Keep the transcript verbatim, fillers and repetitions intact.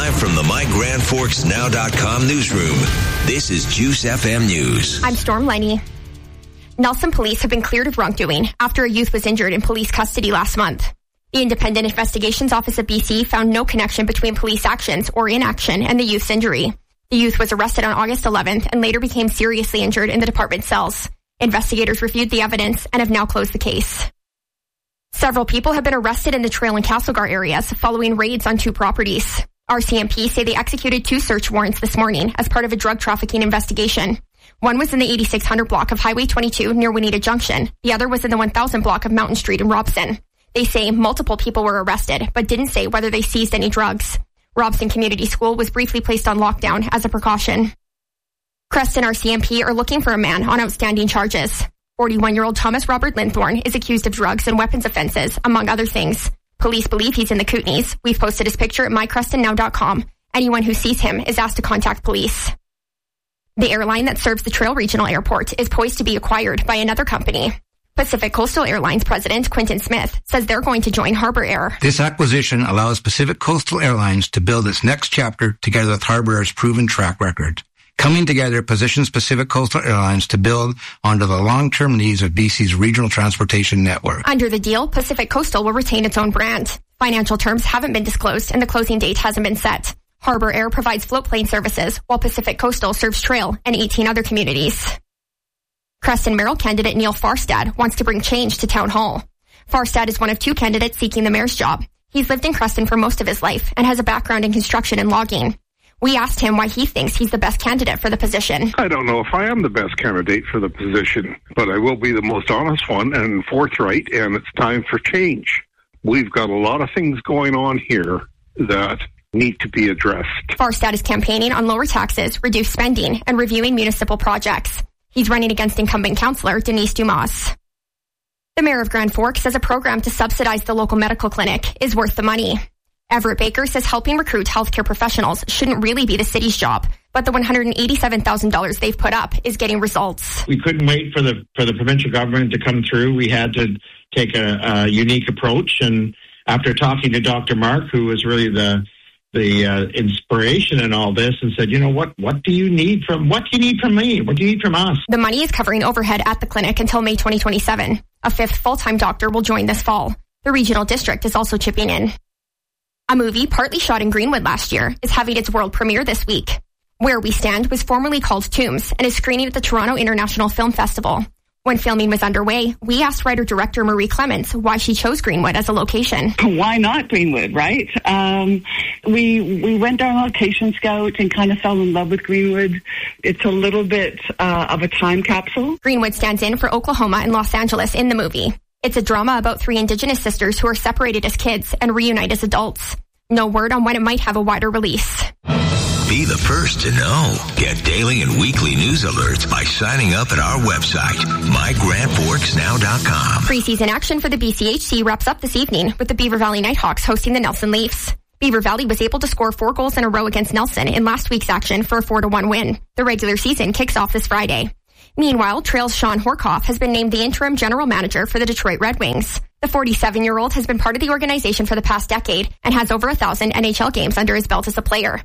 Live from the my grand forks now dot com newsroom, this is Juice F M News. I'm Storm Lenny. Nelson police have been cleared of wrongdoing after a youth was injured in police custody last month. The Independent Investigations Office of B C found no connection between police actions or inaction and the youth's injury. The youth was arrested on August eleventh and later became seriously injured in the department cells. Investigators reviewed the evidence and have now closed the case. Several people have been arrested in the Trail and Castlegar areas following raids on two properties. R C M P say they executed two search warrants this morning as part of a drug trafficking investigation. One was in the eighty-six hundred block of Highway twenty-two near Wineta Junction. The other was in the one thousand block of Mountain Street in Robson. They say multiple people were arrested, but didn't say whether they seized any drugs. Robson Community School was briefly placed on lockdown as a precaution. Creston R C M P are looking for a man on outstanding charges. forty-one-year-old Thomas Robert Linthorne is accused of drugs and weapons offenses, among other things. Police believe he's in the Kootenays. We've posted his picture at my creston now dot com. Anyone who sees him is asked to contact police. The airline that serves the Trail Regional Airport is poised to be acquired by another company. Pacific Coastal Airlines President Quinton Smith says they're going to join Harbour Air. This acquisition allows Pacific Coastal Airlines to build its next chapter together with Harbour Air's proven track record. Coming together positions Pacific Coastal Airlines to build onto the long-term needs of B C's regional transportation network. Under the deal, Pacific Coastal will retain its own brand. Financial terms haven't been disclosed and the closing date hasn't been set. Harbour Air provides float plane services, while Pacific Coastal serves Trail and eighteen other communities. Creston mayoral candidate Neil Farstad wants to bring change to Town Hall. Farstad is one of two candidates seeking the mayor's job. He's lived in Creston for most of his life and has a background in construction and logging. We asked him why he thinks he's the best candidate for the position. I don't know if I am the best candidate for the position, but I will be the most honest one and forthright, and it's time for change. We've got a lot of things going on here that need to be addressed. Farstad is campaigning on lower taxes, reduced spending, and reviewing municipal projects. He's running against incumbent councillor Denise Dumas. The mayor of Grand Forks says a program to subsidize the local medical clinic is worth the money. Everett Baker says helping recruit healthcare professionals shouldn't really be the city's job, but the one hundred eighty-seven thousand dollars they've put up is getting results. We couldn't wait for the for the provincial government to come through. We had to take a, a unique approach, and after talking to Doctor Mark, who was really the the uh, inspiration in all this, and said, you know, what what do you need from what do you need from me? What do you need from us? The money is covering overhead at the clinic until May twenty twenty-seven. A fifth full-time doctor will join this fall. The regional district is also chipping in. A movie partly shot in Greenwood last year is having its world premiere this week. Where We Stand was formerly called Tombs and is screening at the Toronto International Film Festival. When filming was underway, we asked writer-director Marie Clements why she chose Greenwood as a location. Why not Greenwood, right? Um, we we went on location scout and kind of fell in love with Greenwood. It's a little bit uh, of a time capsule. Greenwood stands in for Oklahoma and Los Angeles in the movie. It's a drama about three Indigenous sisters who are separated as kids and reunite as adults. No word on when it might have a wider release. Be the first to know. Get daily and weekly news alerts by signing up at our website, my grand forks now dot com. Preseason action for the B C H C wraps up this evening with the Beaver Valley Nighthawks hosting the Nelson Leafs. Beaver Valley was able to score four goals in a row against Nelson in last week's action for a four to one win. The regular season kicks off this Friday. Meanwhile, Trail's Sean Horkoff has been named the interim general manager for the Detroit Red Wings. The forty-seven-year-old has been part of the organization for the past decade and has over a thousand N H L games under his belt as a player.